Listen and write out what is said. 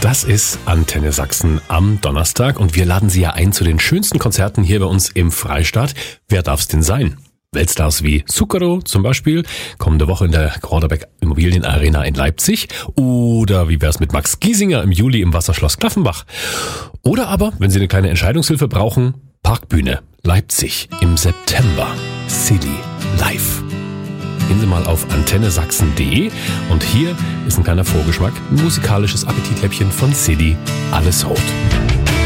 Das ist Antenne Sachsen am Donnerstag und wir laden Sie ja ein zu den schönsten Konzerten hier bei uns im Freistaat. Wer darf's denn sein? Weltstars wie Zucchero zum Beispiel, kommende Woche in der Quarterback Immobilienarena in Leipzig. Oder wie wär's mit Max Giesinger im Juli im Wasserschloss Klaffenbach? Oder aber, wenn Sie eine kleine Entscheidungshilfe brauchen, Parkbühne Leipzig im September. City Live. Gehen Sie mal auf antennesachsen.de und hier ist ein kleiner Vorgeschmack, ein musikalisches Appetithäppchen von City Alles Rot.